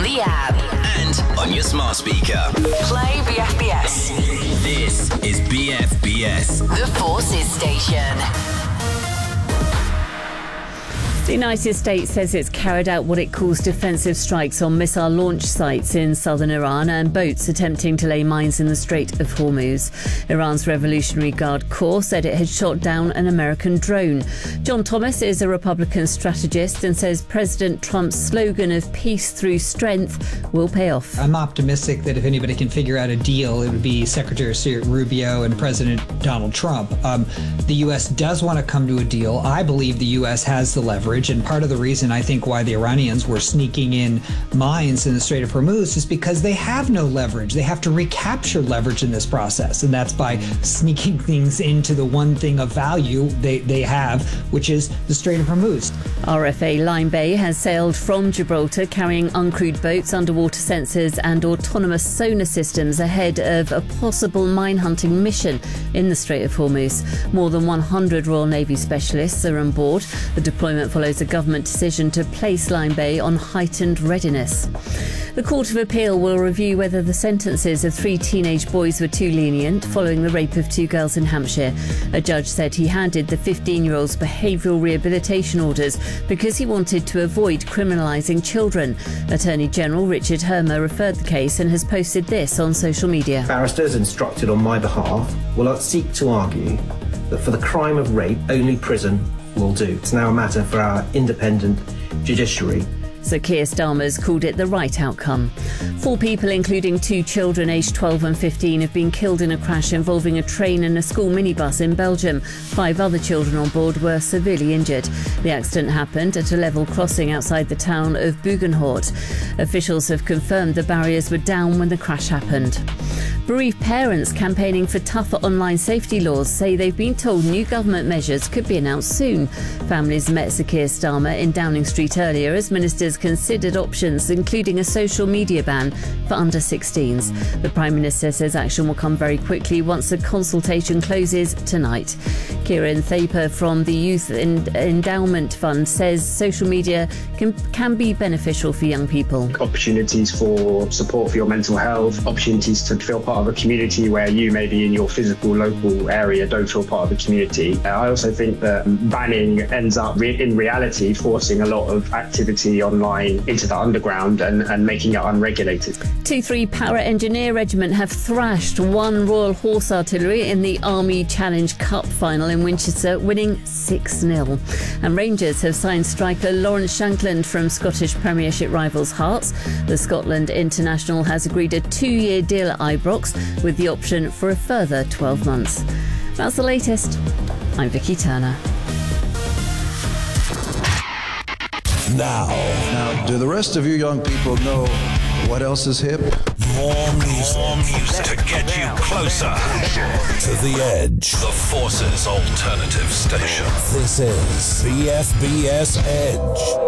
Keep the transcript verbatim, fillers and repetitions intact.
the app and on your smart speaker. Play B F B S. This is B F B S, The Forces Station. The United States says it's carried out what it calls defensive strikes on missile launch sites in southern Iran and boats attempting to lay mines in the Strait of Hormuz. Iran's Revolutionary Guard Corps said it had shot down an American drone. John Thomas is a Republican strategist and says President Trump's slogan of peace through strength will pay off. I'm optimistic that if anybody can figure out a deal, it would be Secretary of State Rubio and President Donald Trump. Um, the U S does want to come to a deal. I believe the U S has the leverage. And part of the reason I think why the Iranians were sneaking in mines in the Strait of Hormuz is because they have no leverage. They have to recapture leverage in this process. And that's by sneaking things into the one thing of value they, they have, which is the Strait of Hormuz. R F A Line Bay has sailed from Gibraltar carrying uncrewed boats, underwater sensors and autonomous sonar systems ahead of a possible mine hunting mission in the Strait of Hormuz. More than one hundred Royal Navy specialists are on board. The deployment follows a government decision to place Line Bay on heightened readiness. The Court of Appeal will review whether the sentences of three teenage boys were too lenient following the rape of two girls in Hampshire. A judge said he handed the fifteen-year-olds behavioural rehabilitation orders because he wanted to avoid criminalising children. Attorney General Richard Hermer referred the case and has posted this on social media. Barristers instructed on my behalf will seek to argue that for the crime of rape, only prison will do. It's now a matter for our independent judiciary. Sir Keir Starmer's called it the right outcome. Four people, including two children aged twelve and fifteen, have been killed in a crash involving a train and a school minibus in Belgium. Five other children on board were severely injured. The accident happened at a level crossing outside the town of Bugenhout. Officials have confirmed the barriers were down when the crash happened. Bereaved parents campaigning for tougher online safety laws say they've been told new government measures could be announced soon. Families met Sir Keir Starmer in Downing Street earlier as ministers considered options, including a social media ban for under sixteens. The Prime Minister says action will come very quickly once the consultation closes tonight. Kieran Thaper from the Youth Endowment Fund says social media can, can be beneficial for young people. Opportunities for support for your mental health, opportunities to feel part of a community where you maybe in your physical local area don't feel part of the community. I also think that banning ends up re- in reality forcing a lot of activity online into the underground and, and making it unregulated. two three Para Engineer Regiment have thrashed one Royal Horse Artillery in the Army Challenge Cup final in Winchester, winning six nil. And Rangers have signed striker Lawrence Shankland from Scottish Premiership rivals Hearts. The Scotland international has agreed a two-year deal at Ibrox with the option for a further twelve months. That's the latest. I'm Vicky Turner. Now, now, do the rest of you young people know what else is hip? More music, More music to get you closer to the edge. The Forces Alternative Station. This is B F B S Edge.